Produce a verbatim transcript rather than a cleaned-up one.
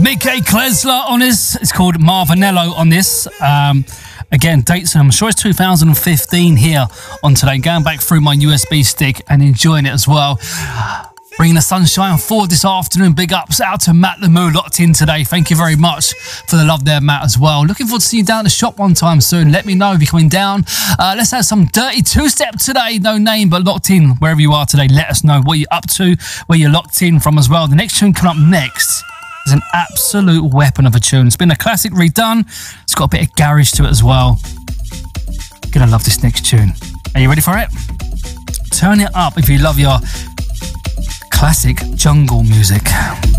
Mickey Klesler on this. It's called Marvanello on this. Um, again, dates, I'm sure it's two thousand fifteen here on today. Going back through my U S B stick and enjoying it as well. Bringing the sunshine forward this afternoon. Big ups out to Matt Lamoo, locked in today. Thank you very much for the love there, Matt, as well. Looking forward to seeing you down at the shop one time soon. Let me know if you're coming down. Uh, let's have some dirty two-step today. No name, but locked in wherever you are today. Let us know what you're up to, where you're locked in from as well. The next tune coming up next is an absolute weapon of a tune. It's been a classic redone. It's got a bit of garage to it as well. Gonna love this next tune. Are you ready for it? Turn it up if you love your classic jungle music.